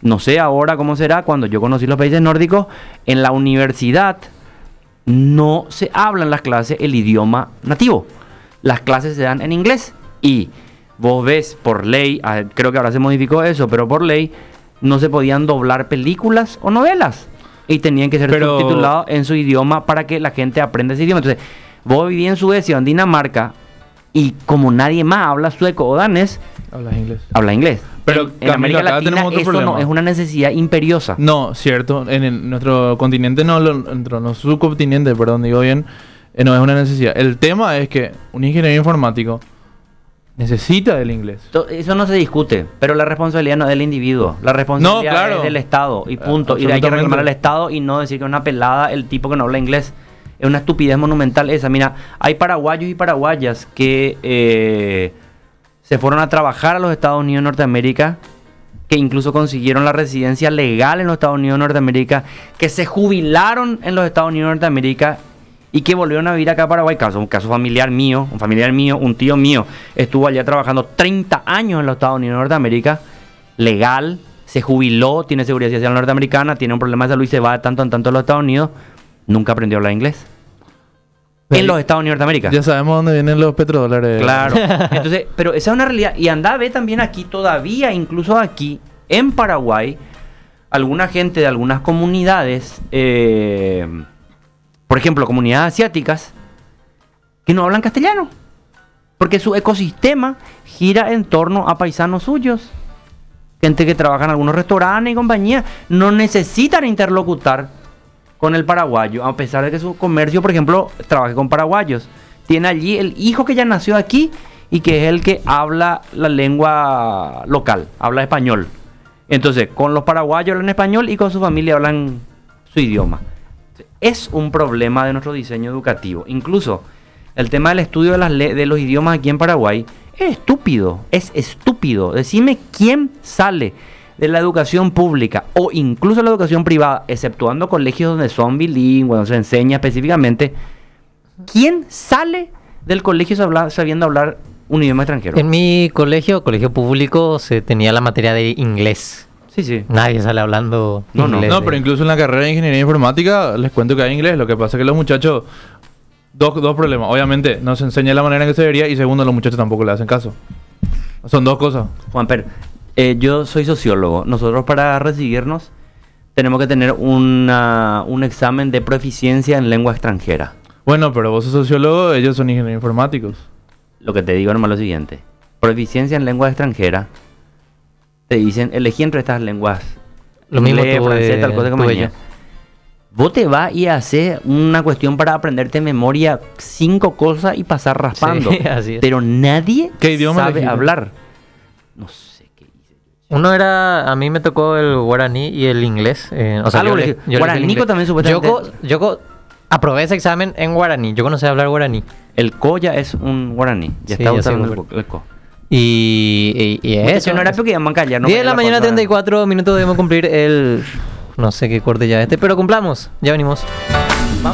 No sé ahora cómo será. Cuando yo conocí los países nórdicos, en la universidad no se habla en las clases el idioma nativo. Las clases se dan en inglés. Y vos ves por ley, creo que ahora se modificó eso, pero por ley no se podían doblar películas o novelas. Y tenían que ser subtitulados en su idioma para que la gente aprenda ese idioma. Entonces, vos vivís en Suecia o en Dinamarca y como nadie más habla sueco o danés, habla inglés. Pero en América acá Latina tenemos otro eso problema. no es una necesidad imperiosa. No, cierto. Nuestro continente, nuestro subcontinente, perdón, digo bien, no es una necesidad. El tema es que un ingeniero informático necesita del inglés. Eso no se discute, pero la responsabilidad no es del individuo. La responsabilidad es del Estado y punto. Y hay que reclamar al Estado y no decir que es una pelada el tipo que no habla inglés. Es una estupidez monumental esa. Mira, hay paraguayos y paraguayas que se fueron a trabajar a los Estados Unidos de Norteamérica, que incluso consiguieron la residencia legal en los Estados Unidos de Norteamérica, que se jubilaron en los Estados Unidos de Norteamérica y que volvieron a vivir acá a Paraguay. Un caso familiar mío, un tío mío, estuvo allá trabajando 30 años en los Estados Unidos de Norteamérica, legal, se jubiló, tiene seguridad social norteamericana, tiene un problema de salud y se va de tanto en tanto a los Estados Unidos, nunca aprendió a hablar inglés. En los Estados Unidos de Norteamérica. Ya sabemos dónde vienen los petrodólares. Claro. Entonces, pero esa es una realidad. Y anda a ver también aquí todavía, incluso aquí, en Paraguay, alguna gente de algunas comunidades, por ejemplo, comunidades asiáticas, que no hablan castellano. Porque su ecosistema gira en torno a paisanos suyos. Gente que trabaja en algunos restaurantes y compañías. No necesitan interlocutar con el paraguayo, a pesar de que su comercio, por ejemplo, trabaje con paraguayos. Tiene allí el hijo que ya nació aquí y que es el que habla la lengua local, habla español. Entonces, con los paraguayos hablan español y con su familia hablan su idioma. Es un problema de nuestro diseño educativo. Incluso el tema del estudio de los idiomas aquí en Paraguay es estúpido. Decime quién sale de la educación pública o incluso la educación privada, exceptuando colegios donde son bilingües, donde se enseña específicamente, ¿quién sale del colegio sabiendo hablar un idioma extranjero? En mi colegio público, se tenía la materia de inglés. Sí. Nadie sale hablando inglés. No, pero incluso en la carrera de ingeniería informática les cuento que hay inglés. Lo que pasa es que los muchachos, dos problemas. Obviamente no se enseña de la manera en que se debería y segundo, los muchachos tampoco le hacen caso. Son dos cosas. Juanper, yo soy sociólogo. Nosotros para recibirnos tenemos que tener un examen de proficiencia en lengua extranjera. Bueno, pero vos sos sociólogo, ellos son ingenieros informáticos. Lo que te digo nomás es lo siguiente. Proficiencia en lengua extranjera. Te dicen, elegí entre estas lenguas. Lo mismo inglés, francés, tal cosa como ella. Vos te vas y haces una cuestión para aprenderte de memoria 5 cosas y pasar raspando. Sí, así es. Pero nadie ¿Qué idioma sabe elegiste? hablar. No sé. A mí me tocó el guaraní y el inglés. Guaraníco también supuestamente. Yo aprobé ese examen en guaraní. Yo conocía hablar guaraní. El Koya es un guaraní. Ya Sí, está ya sé, usando el Ko. Y eso. No era porque llaman callar. 10 de la mañana, 34 minutos, debemos cumplir el... No sé qué corte ya pero cumplamos. Ya venimos.